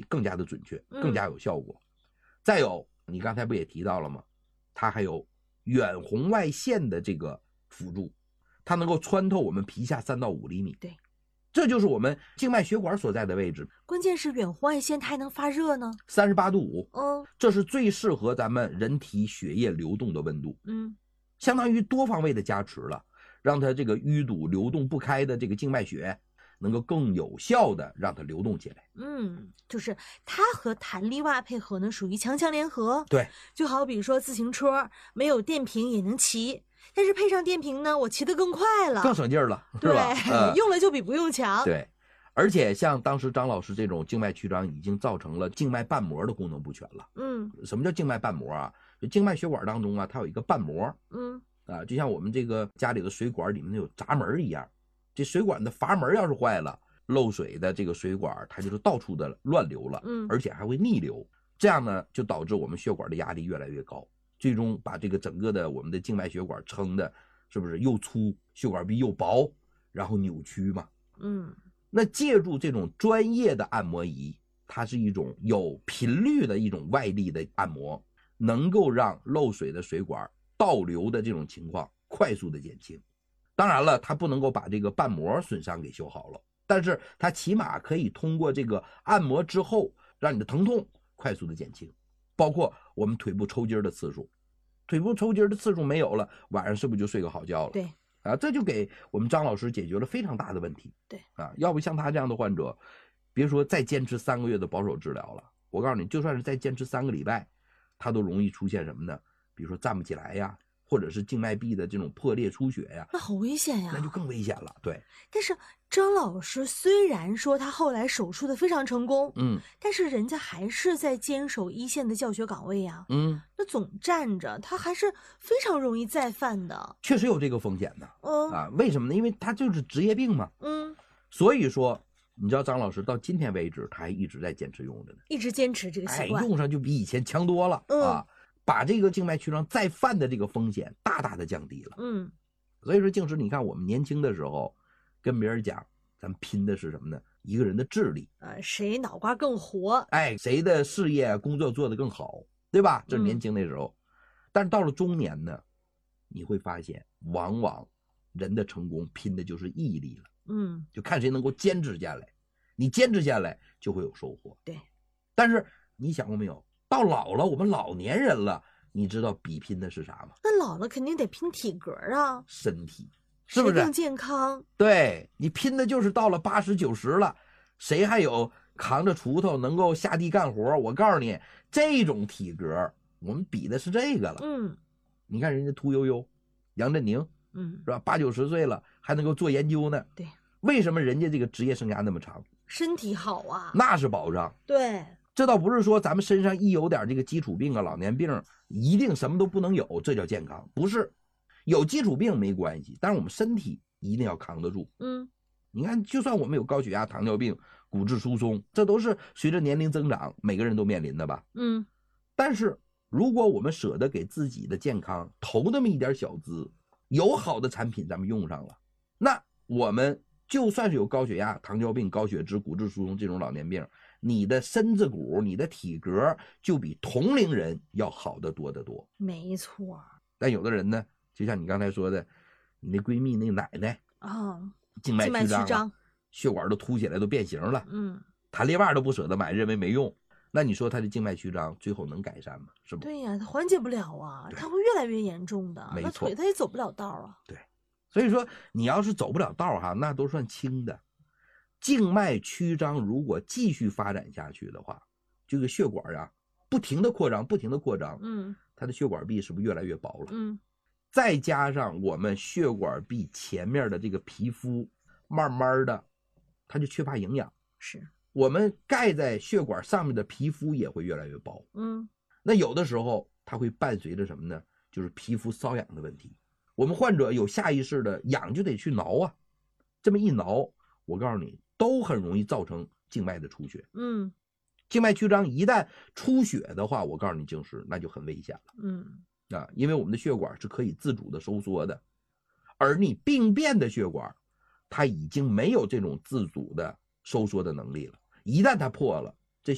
更加的准确，更加有效果。再有，你刚才不也提到了吗？它还有远红外线的这个辅助，它能够穿透我们皮下3到5厘米。 对， 这就是我们静脉血管所在的位置。 关键是远红外线它还能发热呢 ，38度5，这是最适合咱们人体血液流动的温度。相当于多方位的加持了，让它这个淤堵流动不开的这个静脉血能够更有效的让它流动起来。 就是它和弹力袜配合呢，属于强强联合。 对， 就好比说自行车没有电瓶也能骑，但是配上电瓶呢，我骑得更快了， 更省劲了， 对， 是吧？ 用了就比不用强。 对，而且像当时张老师这种静脉曲张已经造成了静脉瓣膜的功能不全了。什么叫静脉瓣膜啊？就静脉血管当中啊，它有一个瓣膜。就像我们这个家里的水管里面有闸门一样，这水管的阀门要是坏了，漏水的这个水管它就是到处的乱流了，而且还会逆流。这样呢，就导致我们血管的压力越来越高，最终把这个整个的我们的静脉血管撑的是不是又粗，血管壁又薄，然后扭曲嘛。那借助这种专业的按摩仪，它是一种有频率的一种外力的按摩，能够让漏水的水管倒流的这种情况快速的减轻。当然了，它不能够把这个瓣膜损伤给修好了，但是它起码可以通过这个按摩之后，让你的疼痛快速的减轻。包括我们腿部抽筋的次数，腿部抽筋的次数没有了，晚上是不是就睡个好觉了？ 对， 这就给我们张老师解决了非常大的问题。 对， 要不像他这样的患者，别说再坚持3个月的保守治疗了，我告诉你，就算是再坚持3个礼拜，他都容易出现什么呢？比如说站不起来呀，或者是静脉壁的这种破裂出血呀， 那好危险呀， 那就更危险了。对， 但是张老师虽然说他后来手术的非常成功，但是人家还是在坚守一线的教学岗位呀，那总站着，他还是非常容易再犯的， 确实有这个风险的。为什么呢？因为他就是职业病嘛。所以说，你知道张老师到今天为止，他还一直在坚持用着呢， 一直坚持这个习惯， 用上就比以前强多了把这个静脉曲张再犯的这个风险大大的降低了。所以说静师，你看我们年轻的时候跟别人讲，咱们拼的是什么呢？一个人的智力， 谁脑瓜更活， 谁的事业工作做得更好，对吧？这是年轻的时候。但是到了中年呢，你会发现往往人的成功拼的就是毅力了。就看谁能够坚持下来，你坚持下来就会有收获。 对， 但是你想过没有，到老了，我们老年人了，你知道比拼的是啥吗？ 那老了肯定得拼体格啊， 身体，是不是更健康？ 对，你拼的就是到了80、90了，谁还有扛着锄头能够下地干活？我告诉你，这种体格我们比的是这个了。你看人家屠呦呦、杨振宁，是吧？80、90岁了还能够做研究呢。 对， 为什么人家这个职业生涯那么长？ 身体好啊， 那是保障。 对， 这倒不是说咱们身上一有点这个基础病啊、老年病，一定什么都不能有，这叫健康。不是，有基础病没关系，但是我们身体一定要扛得住。你看，就算我们有高血压、糖尿病、骨质疏松，这都是随着年龄增长每个人都面临的吧。但是如果我们舍得给自己的健康投那么一点小资，有好的产品咱们用上了，那我们就算是有高血压、糖尿病、高血脂、骨质疏松这种老年病，你的身子骨、你的体格就比同龄人要好得多得多。 没错。 但有的人呢，就像你刚才说的，你那闺蜜那奶奶静脉曲张，血管都凸起来，都变形了，弹力袜都不舍得买，认为没用。那你说他的静脉曲张最后能改善吗？是不？ 对呀，他缓解不了啊，他会越来越严重的，那腿他也走不了道啊。 对，所以说你要是走不了道哈，那都算轻的。静脉曲张如果继续发展下去的话，这个血管啊不停的扩张，不停的扩张，它的血管壁是不是越来越薄了？再加上我们血管壁前面的这个皮肤，慢慢的它就缺乏营养， 是我们盖在血管上面的皮肤也会越来越薄。那有的时候它会伴随着什么呢？就是皮肤瘙痒的问题。我们患者有下意识的痒就得去挠啊，这么一挠，我告诉你都很容易造成静脉的出血。静脉曲张一旦出血的话，我告诉你静师，那就很危险了。因为我们的血管是可以自主的收缩的，而你病变的血管它已经没有这种自主的收缩的能力了，一旦它破了，